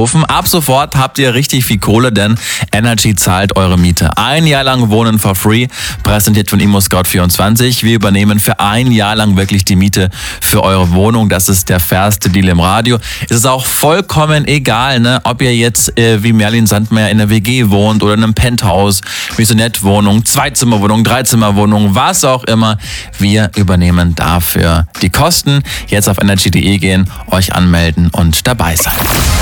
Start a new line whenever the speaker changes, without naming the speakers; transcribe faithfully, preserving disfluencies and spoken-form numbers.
anrufen. Ab sofort habt ihr richtig viel Kohle, denn Energy zahlt eure Miete. Ein Jahr lang Wohnen for free, präsentiert von ImmoScout vierundzwanzig. Wir übernehmen für ein Jahr lang wirklich die Miete für eure Wohnung. Das ist der fairste Deal im Radio. Es ist auch vollkommen egal, ne, ob ihr jetzt äh, wie Merlin Sandmeier in einer W G wohnt oder in einem Penthouse, Maisonette-Wohnung, Zweizimmerwohnung, Dreizimmerwohnung, was auch immer. Wir übernehmen dafür die Kosten. Jetzt auf energy punkt de gehen, euch anmelden und dabei sein.